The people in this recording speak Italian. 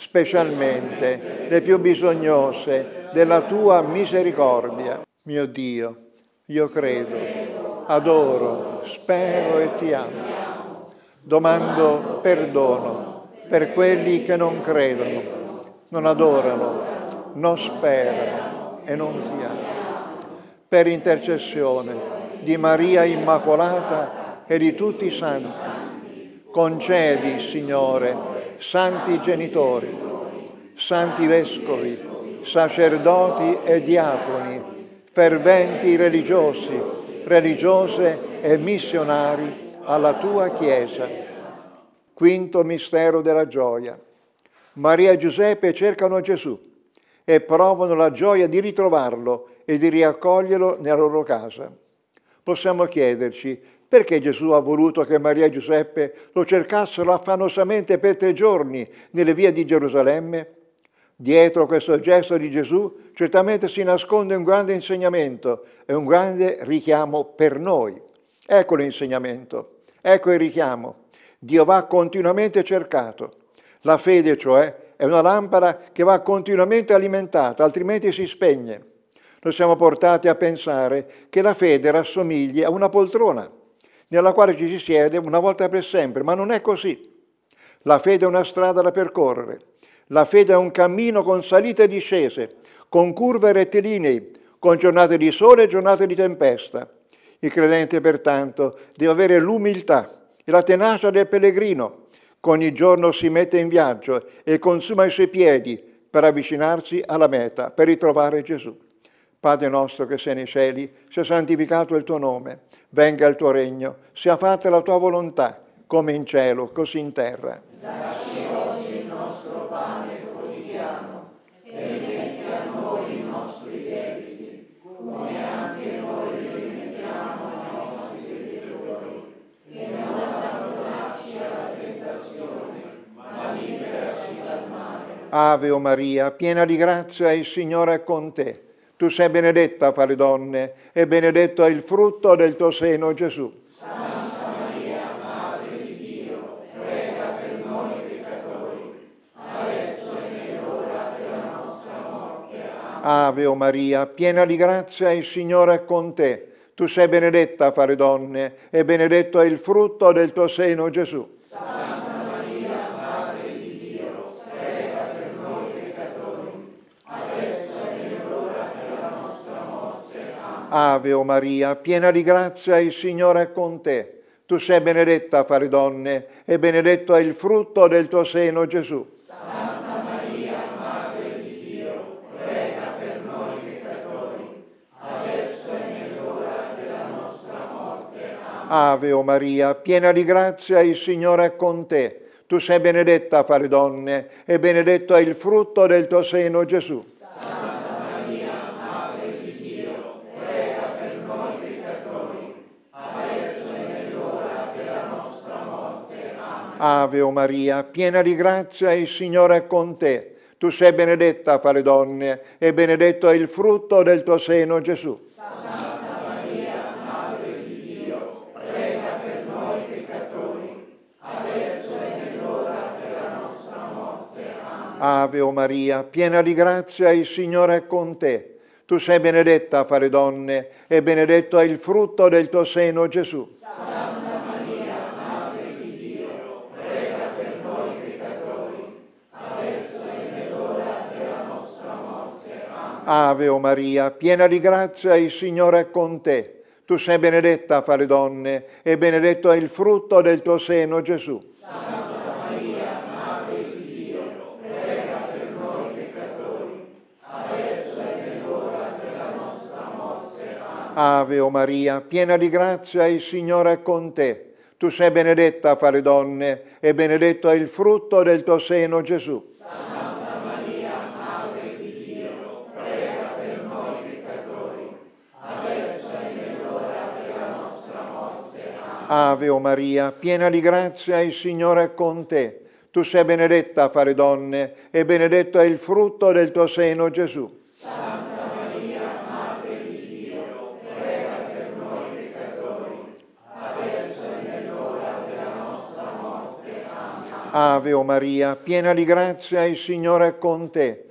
specialmente le più bisognose della tua misericordia. Mio Dio, io credo, adoro, spero e ti amo. Domando perdono per quelli che non credono, non adorano, non sperano e non ti amano. Per intercessione di Maria Immacolata e di tutti i santi, concedi, Signore, santi genitori, santi vescovi, sacerdoti e diaconi, ferventi religiosi, religiose e missionari alla tua Chiesa. Quinto mistero della gioia. Maria e Giuseppe cercano Gesù e provano la gioia di ritrovarlo e di riaccoglierlo nella loro casa. Possiamo chiederci perché Gesù ha voluto che Maria e Giuseppe lo cercassero affannosamente per 3 giorni nelle vie di Gerusalemme? Dietro questo gesto di Gesù certamente si nasconde un grande insegnamento e un grande richiamo per noi. Ecco l'insegnamento, ecco il richiamo. Dio va continuamente cercato. La fede, cioè, è una lampada che va continuamente alimentata, altrimenti si spegne. Noi siamo portati a pensare che la fede rassomigli a una poltrona, nella quale ci si siede una volta per sempre, ma non è così. La fede è una strada da percorrere. La fede è un cammino con salite e discese, con curve rettilinei, con giornate di sole e giornate di tempesta. Il credente, pertanto, deve avere l'umiltà e la tenacia del pellegrino, che ogni giorno si mette in viaggio e consuma i suoi piedi per avvicinarsi alla meta, per ritrovare Gesù. Padre nostro che sei nei cieli, sia santificato il tuo nome, venga il tuo regno, sia fatta la tua volontà, come in cielo, così in terra. Dacci oggi il nostro pane quotidiano e rimetti a noi i nostri debiti, come anche noi rimettiamo ai nostri debitori, e non abbandonarci alla tentazione, ma liberaci dal male. Ave o Maria, piena di grazia, il Signore è con te. Tu sei benedetta fra le donne e benedetto è il frutto del tuo seno, Gesù. Santa Maria, Madre di Dio, prega per noi peccatori, adesso e nell'ora della nostra morte. Amen. Ave o Maria, piena di grazia, il Signore è con te. Tu sei benedetta fra le donne e benedetto è il frutto del tuo seno, Gesù. Santa Maria, Madre di Dio, prega per noi peccatori, adesso e nell'ora della nostra morte. Amen. Ave o Maria, piena di grazia, il Signore è con te. Tu sei benedetta fra le donne e benedetto è il frutto del tuo seno, Gesù. Santa Maria, Madre di Dio, prega per noi peccatori, adesso e nell'ora della nostra morte. Amen. Ave o Maria, piena di grazia, il Signore è con te. Tu sei benedetta fra le donne e benedetto è il frutto del tuo seno, Gesù. Santa Maria, Madre di Dio, prega per noi peccatori, adesso e nell'ora della nostra morte. Amen. Ave o Maria, piena di grazia, il Signore è con te. Tu sei benedetta fra le donne e benedetto è il frutto del tuo seno, Gesù. Santa Maria, Madre di Dio, prega per noi peccatori, adesso e nell'ora della nostra morte. Amen. Ave o Maria, piena di grazia, il Signore è con te. Tu sei benedetta fra le donne e benedetto è il frutto del tuo seno, Gesù. Santa Maria, Madre di Dio, prega per noi peccatori, adesso e nell'ora della nostra morte. Amen. Ave o Maria, piena di grazia, il Signore è con te. Tu sei benedetta fra le donne e benedetto è il frutto del tuo seno, Gesù. Santa Maria, Madre di Dio, prega per noi peccatori, adesso e nell'ora della nostra morte. Amen. Ave o Maria, piena di grazia, il Signore è con te. Tu sei benedetta fra le donne e benedetto è il frutto del tuo seno, Gesù. Santa Maria, Madre di Dio, prega per noi peccatori, adesso e nell'ora della nostra morte. Amen. Ave o Maria, piena di grazia, il Signore è con te. Tu sei benedetta fra le donne e benedetto è il frutto del tuo seno, Gesù. Santa Maria, Madre di Dio, prega per noi peccatori, adesso e nell'ora della nostra morte. Amen. Ave o Maria, piena di grazia, il Signore è con te.